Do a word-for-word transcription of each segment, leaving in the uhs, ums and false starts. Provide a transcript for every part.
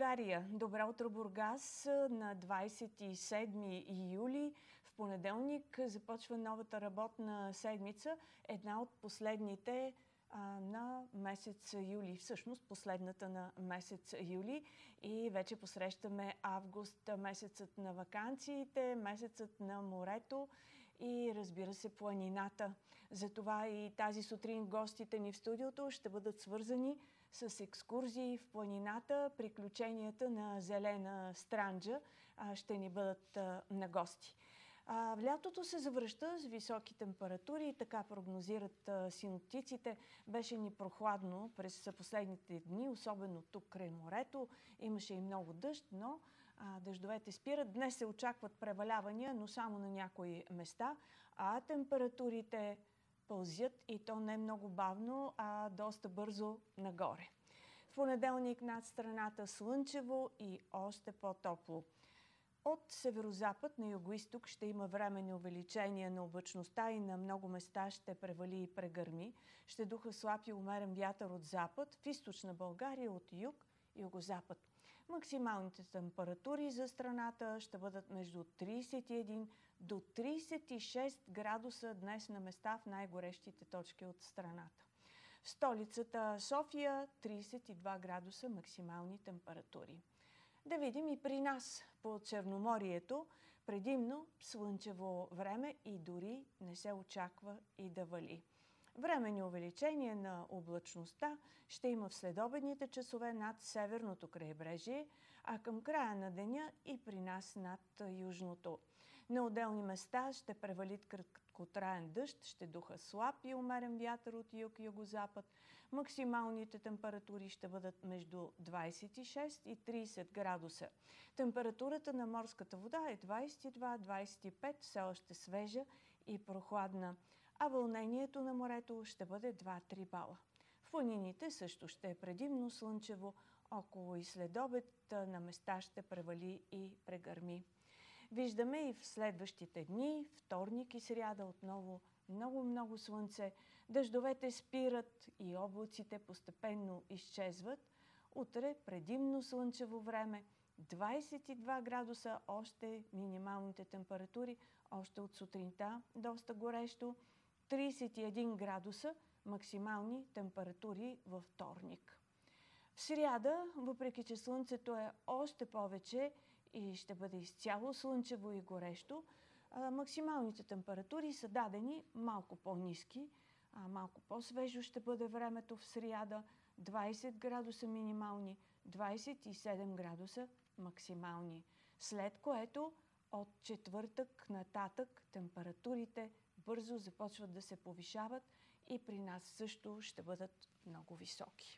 България. Добро утро, Бургас! На двадесет и седми юли, в понеделник, започва новата работна седмица. Една от последните а, на месец юли. Всъщност последната на месец юли. И вече посрещаме август, месецът на ваканциите, месецът на морето и, разбира се, планината. Затова и тази сутрин гостите ни в студиото ще бъдат свързани с екскурзии в планината. Приключенията на Зелена Странджа ще ни бъдат на гости. Лятото се завръща с високи температури, така прогнозират синоптиците. Беше ни прохладно през последните дни, особено тук край морето. Имаше и много дъжд, но а, дъждовете спират. Днес се очакват превалявания, но само на някои места, а температурите пълзят и то не много бавно, а доста бързо нагоре. В понеделник над страната слънчево и още по-топло. От северозапад на югоизток ще има временни увеличения на облачността и на много места ще превали и прегърми. Ще духа слаб и умерен вятър от запад, в източна България от юг и югозапад. Максималните температури за страната ще бъдат между тридесет и един до тридесет и шест градуса днес на места в най-горещите точки от страната. В столицата София тридесет и два градуса максимални температури. Да видим и при нас по Черноморието предимно слънчево време и дори не се очаква и да вали. Временни увеличение на облачността ще има в следобедните часове над северното крайбрежие, а към края на деня и при нас над южното. На отделни места ще превалит краткотраен дъжд, ще духа слаб и умерен вятър от юг и югозапад. Максималните температури ще бъдат между двадесет и шест и тридесет градуса. Температурата на морската вода е двадесет и два - двадесет и пет, все още свежа и прохладна, а вълнението на морето ще бъде два-три бала. В планините също ще е предимно слънчево, около и следобед на места ще превали и прегърми. Виждаме и в следващите дни, вторник и сряда, отново много-много слънце. Дъждовете спират и облаците постепенно изчезват. Утре предимно слънчево време, двадесет и два градуса още минималните температури, още от сутринта доста горещо, тридесет и един градуса максимални температури във вторник. В сряда, въпреки че слънцето е още повече и ще бъде изцяло слънчево и горещо, максималните температури са дадени малко по-ниски, малко по-свежо ще бъде времето в сряда, двадесет градуса минимални, двадесет и седем градуса максимални. След което от четвъртък нататък температурите бързо започват да се повишават и при нас също ще бъдат много високи.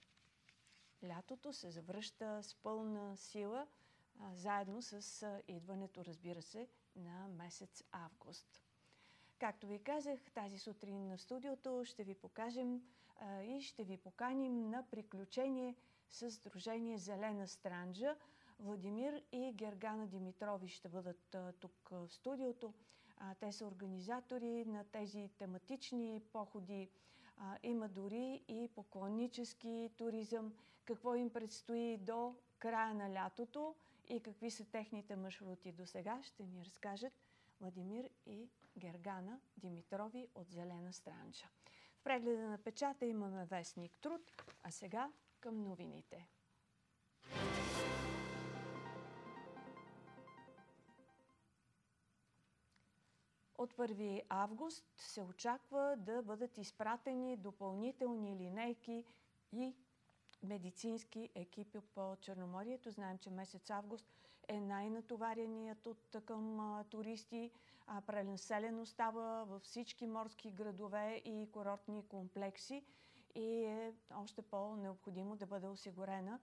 Лятото се завръща с пълна сила, а, заедно с а, идването, разбира се, на месец август. Както ви казах, тази сутрин на студиото ще ви покажем а, и ще ви поканим на приключение с Сдружение Зелена Странджа. Владимир и Гергана Димитрови ще бъдат а, тук в студиото. А, те са организатори на тези тематични походи. А, има дори и поклоннически туризъм. Какво им предстои до края на лятото и какви са техните маршрути до сега, ще ни разкажат Владимир и Гергана Димитрови от Зелена Странджа. В прегледа на печата имаме вестник Труд, а сега към новините. От първи август се очаква да бъдат изпратени допълнителни линейки и медицински екипи по Черноморието. Знаем, че месец август е най-натовареният от към туристи. Пренаселено става във всички морски градове и курортни комплекси и е още по-необходимо да бъде осигурена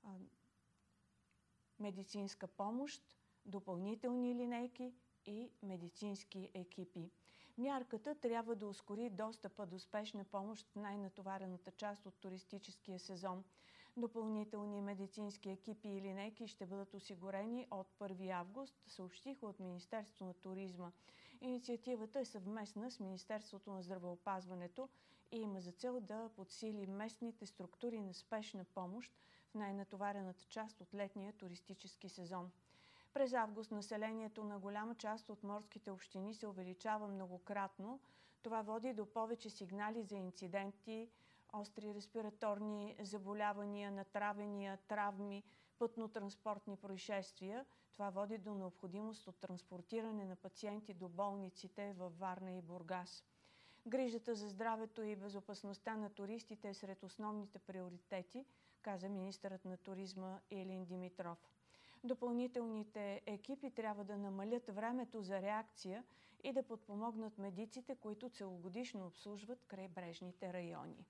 медицинска помощ, допълнителни линейки и медицински екипи. Мярката трябва да ускори достъпа до спешна помощ в най-натоварената част от туристическия сезон. Допълнителни медицински екипи и линейки ще бъдат осигурени от първи август, съобщиха от Министерството на туризма. Инициативата е съвместна с Министерството на здравеопазването и има за цел да подсили местните структури на спешна помощ в най-натоварената част от летния туристически сезон. През август населението на голяма част от морските общини се увеличава многократно. Това води до повече сигнали за инциденти, остри респираторни заболявания, натравения, травми, пътно-транспортни происшествия. Това води до необходимост от транспортиране на пациенти до болниците във Варна и Бургас. Грижата за здравето и безопасността на туристите е сред основните приоритети, каза министърът на туризма Илин Димитров. Допълнителните екипи трябва да намалят времето за реакция и да подпомогнат медиците, които целогодишно обслужват крайбрежните райони.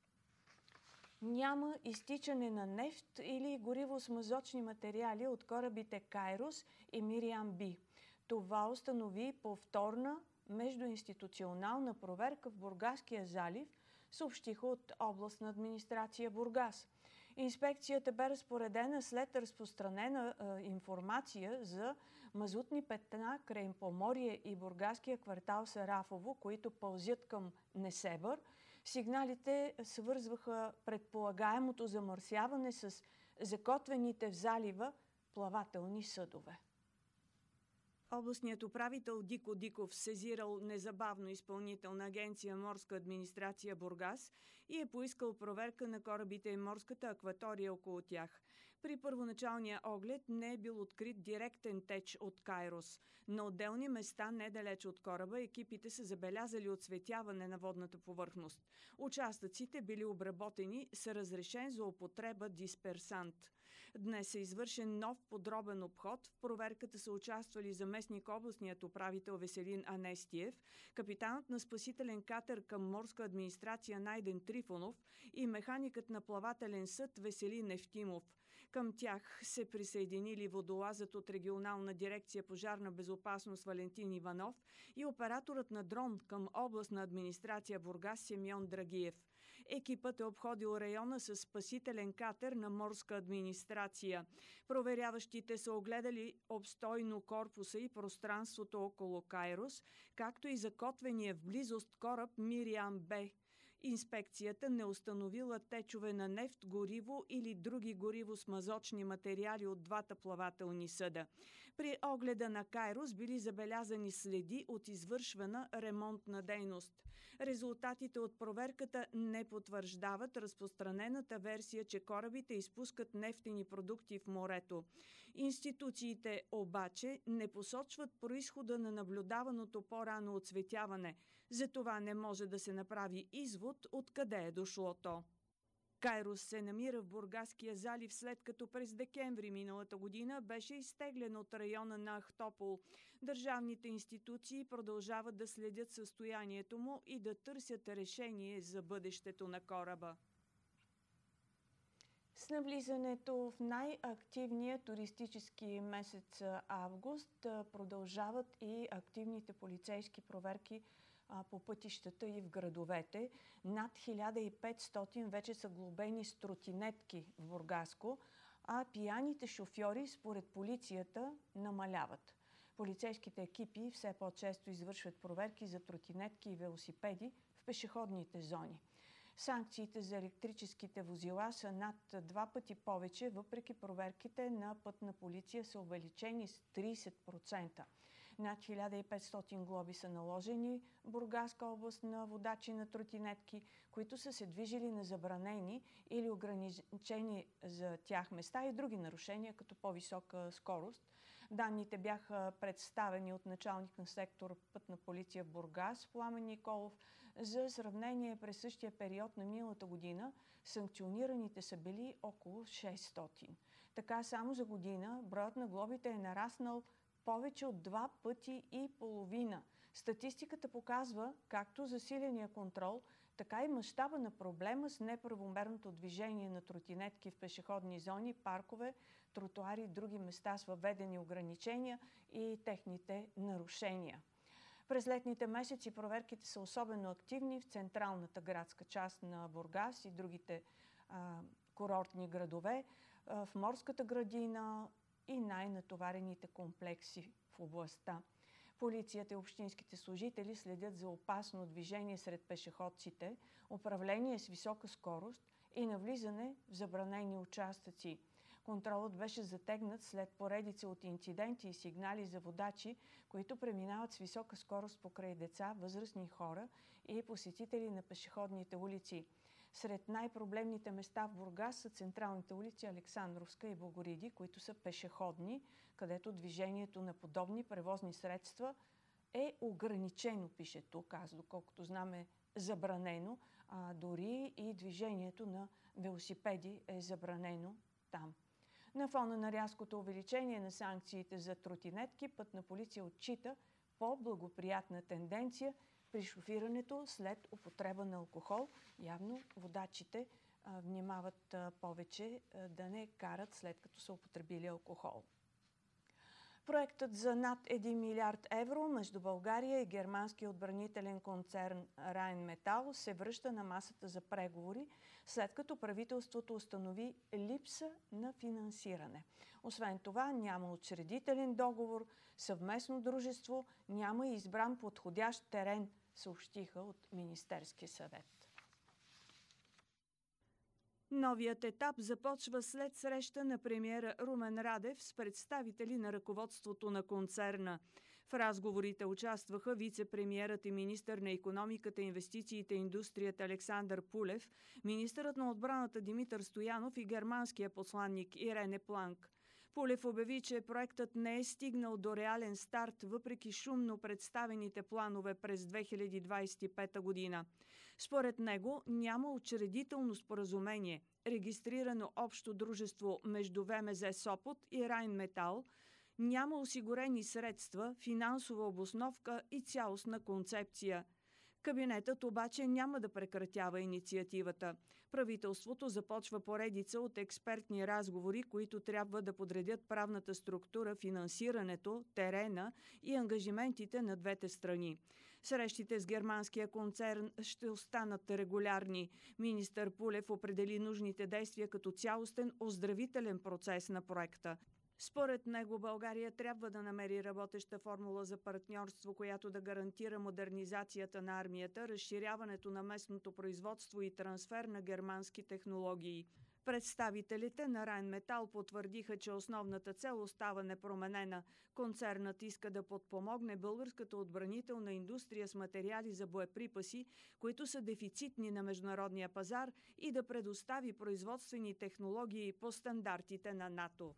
Няма изтичане на нефт или гориво с мазочни материали от корабите Кайрос и Мириам Би. Това установи повторна междуинституционална проверка в Бургаския залив, съобщиха от областна администрация Бургас. Инспекцията бе разпоредена след разпространена е, информация за мазутни петна край Поморие и бургаския квартал Сарафово, които пълзят към Несебър. Сигналите свързваха предполагаемото замърсяване с закотвените в залива плавателни съдове. Областният управител Дико Диков сезирал незабавно Изпълнителна агенция Морска администрация Бургас и е поискал проверка на корабите и морската акватория около тях. При първоначалния оглед не е бил открит директен теч от Кайрос. На отделни места, недалеч от кораба, екипите са забелязали отцветяване на водната повърхност. Участъците били обработени с разрешен за употреба дисперсант. Днес е извършен нов подробен обход. В проверката са участвали заместник областният управител Веселин Анестиев, капитанът на спасителен катер към морска администрация Найден Трифонов и механикът на плавателен съд Веселин Евтимов. Към тях се присъединили водолазът от регионална дирекция пожарна безопасност Валентин Иванов и операторът на дрон към областна администрация Бургас Симеон Драгиев. Екипът е обходил района с спасителен катер на морска администрация. Проверяващите са огледали обстойно корпуса и пространството около Кайрос, както и закотвения в близост кораб Мириам Б. Инспекцията не установила течове на нефт, гориво или други гориво-смазочни материали от двата плавателни съда. При огледа на Кайрос били забелязани следи от извършвана ремонтна дейност. Резултатите от проверката не потвърждават разпространената версия, че корабите изпускат нефтени продукти в морето. Институциите обаче не посочват произхода на наблюдаваното по-рано оцветяване. Затова не може да се направи извод откъде е дошло то. Кайрос се намира в Бургаския залив, след като през декември миналата година беше изтеглен от района на Ахтопол. Държавните институции продължават да следят състоянието му и да търсят решение за бъдещето на кораба. С навлизането в най-активния туристически месец август продължават и активните полицейски проверки по пътищата и в градовете. Над хиляда и петстотин вече са глобени с тротинетки в Бургаско, а пияните шофьори според полицията намаляват. Полицейските екипи все по-често извършват проверки за тротинетки и велосипеди в пешеходните зони. Санкциите за електрическите возила са над два пъти повече, въпреки проверките на пътна полиция са увеличени с трийсет процента. Над хиляда и петстотин глоби са наложени в Бургаска област на водачи на тротинетки, които са се движили на забранени или ограничени за тях места и други нарушения, като по-висока скорост. Данните бяха представени от началник на сектор Пътна полиция в Бургас Пламен Николов. За сравнение, през същия период на миналата година санкционираните са били около шестстотин. Така само за година броят на глобите е нараснал повече от два пъти и половина. Статистиката показва както засиления контрол, така и мащаба на проблема с неправомерното движение на тротинетки в пешеходни зони, паркове, тротуари и други места с въведени ограничения и техните нарушения. През летните месеци проверките са особено активни в централната градска част на Бургас и другите а, курортни градове, а, в морската градина и най-натоварените комплекси в областта. Полицията и общинските служители следят за опасно движение сред пешеходците, управление с висока скорост и навлизане в забранени участъци. Контролът беше затегнат след поредица от инциденти и сигнали за водачи, които преминават с висока скорост покрай деца, възрастни хора и посетители на пешеходните улици. Сред най-проблемните места в Бургас са централните улици Александровска и Богориди, които са пешеходни, където движението на подобни превозни средства е ограничено, пише тук. Аз, доколкото знам, е забранено. А дори и движението на велосипеди е забранено там. На фона на рязкото увеличение на санкциите за тротинетки, Пътна полиция отчита по-благоприятна тенденция при шофирането след употреба на алкохол. Явно водачите а, внимават а, повече а, да не карат след като са употребили алкохол. Проектът за над един милиард евро между България и германския отбранителен концерн Rheinmetall се връща на масата за преговори, след като правителството установи липса на финансиране. Освен това, няма учредителен договор, съвместно дружество, няма и избран подходящ терен, съобщиха от Министерския съвет. Новият етап започва след среща на премиера Румен Радев с представители на ръководството на концерна. В разговорите участваха вице-премиерът и министър на икономиката, инвестициите и индустрията Александър Пулев, министърът на отбраната Димитър Стоянов и германския посланник Ирене Планк. Пулев обяви, че проектът не е стигнал до реален старт, въпреки шумно представените планове през две хиляди двадесет и пета година. Според него няма учредително споразумение, регистрирано общо дружество между ВМЗ Сопот и Rheinmetall, няма осигурени средства, финансова обосновка и цялостна концепция. Кабинетът обаче няма да прекратява инициативата. Правителството започва поредица от експертни разговори, които трябва да подредят правната структура, финансирането, терена и ангажиментите на двете страни. Срещите с германския концерн ще останат регулярни. Министър Пулев определи нужните действия като цялостен оздравителен процес на проекта. Според него България трябва да намери работеща формула за партньорство, която да гарантира модернизацията на армията, разширяването на местното производство и трансфер на германски технологии. Представителите на Rheinmetall потвърдиха, че основната цел остава непроменена. Концернът иска да подпомогне българската отбранителна индустрия с материали за боеприпаси, които са дефицитни на международния пазар, и да предостави производствени технологии по стандартите на НАТО.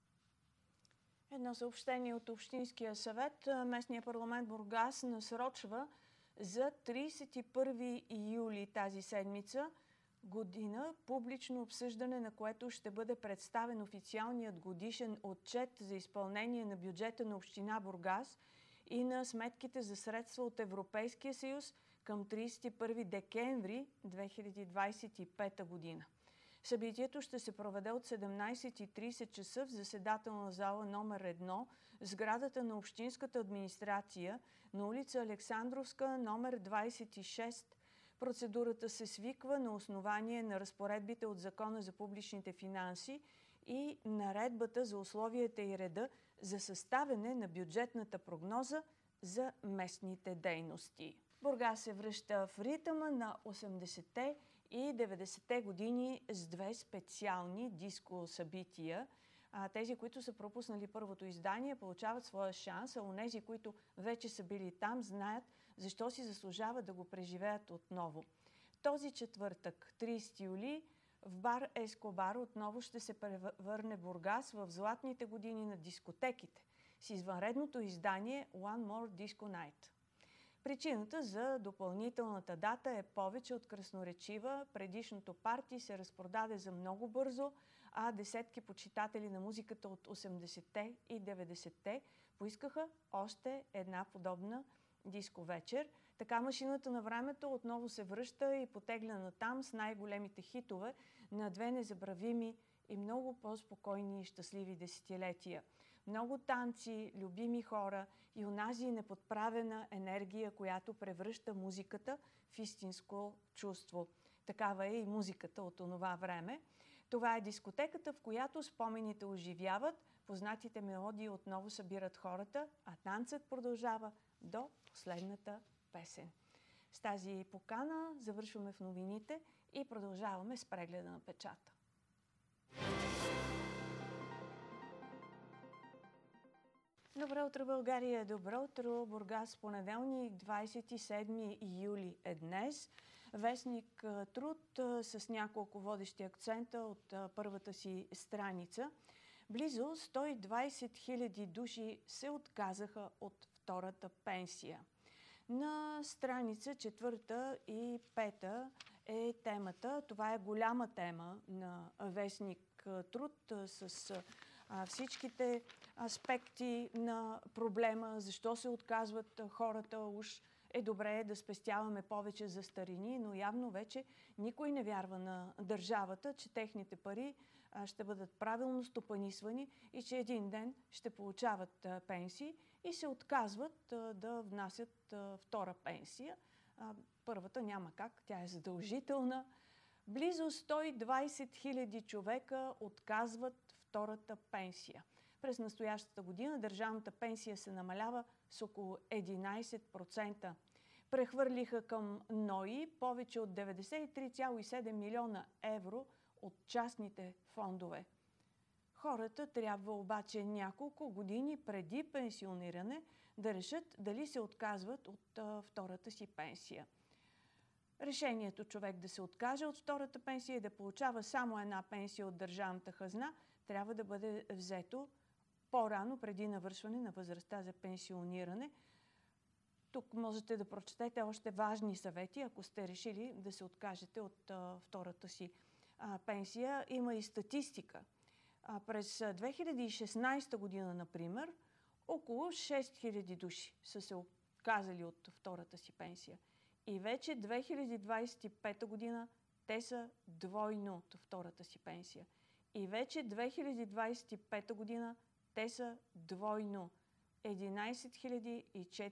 Едно съобщение от Общинския съвет. Местния парламент Бургас насрочва за тридесет и първи юли тази седмица година публично обсъждане, на което ще бъде представен официалният годишен отчет за изпълнение на бюджета на община Бургас и на сметките за средства от Европейския съюз към тридесет и първи декември две хиляди двадесет и пета година. Събитието ще се проведе от седемнадесет и тридесет часа в заседателна зала номер едно, сградата на Общинската администрация на улица Александровска номер двадесет и шест. Процедурата се свиква на основание на разпоредбите от Закона за публичните финанси и Наредбата за условията и реда за съставяне на бюджетната прогноза за местните дейности. Бургас се връща в ритъма на осемдесетте и деветдесетте години с две специални диско събития. А, тези, които са пропуснали първото издание, получават своя шанс, а онези, които вече са били там, знаят защо си заслужава да го преживеят отново. Този четвъртък, тридесети юли, в бар Ескобар отново ще се превърне Бургас в златните години на дискотеките с извънредното издание One More Disco Night. Причината за допълнителната дата е повече от красноречива. Предишното парти се разпродаде за много бързо, а десетки почитатели на музиката от осемдесетте и деветдесетте поискаха още една подобна диско вечер. Така машината на времето отново се връща и потегля натам с най-големите хитове на две незабравими и много по-спокойни и щастливи десетилетия. Много танци, любими хора и онази неподправена енергия, която превръща музиката в истинско чувство. Такава е и музиката от онова време. Това е дискотеката, в която спомените оживяват, познатите мелодии отново събират хората, а танцът продължава до последната песен. С тази покана завършваме в новините и продължаваме с прегледа на печата. Добро утро, България! Добро утро, Бургас! Понеделник, двадесет и седми юли е днес. Вестник Труд с няколко водещи акцента от първата си страница. Близо сто и двадесет хиляди души се отказаха от втората пенсия. На страница четвърта и пета е темата. Това е голяма тема на вестник Труд с всичките аспекти на проблема, защо се отказват хората. Уж е добре да спестяваме повече за старини, но явно вече никой не вярва на държавата, че техните пари ще бъдат правилно стопанисвани и че един ден ще получават пенсии и се отказват да внасят втора пенсия. Първата няма как, тя е задължителна. Близо сто и двадесет хиляди човека отказват втората пенсия. През настоящата година държавната пенсия се намалява с около единадесет процента. Прехвърлиха към НОИ повече от деветдесет и три цяло и седем милиона евро от частните фондове. Хората трябва обаче няколко години преди пенсиониране да решат дали се отказват от а, втората си пенсия. Решението човек да се откаже от втората пенсия и да получава само една пенсия от държавната хазна трябва да бъде взето по-рано, преди навършване на възрастта за пенсиониране. Тук можете да прочетете още важни съвети, ако сте решили да се откажете от а, втората си а, пенсия. Има и статистика. А, през две хиляди и шестнадесета година, например, около шест хиляди души са се отказали от втората си пенсия. И вече две хиляди двадесет и пета година те са двойно от втората си пенсия. И вече две хиляди двадесет и пета година те са двойно единадесет хиляди и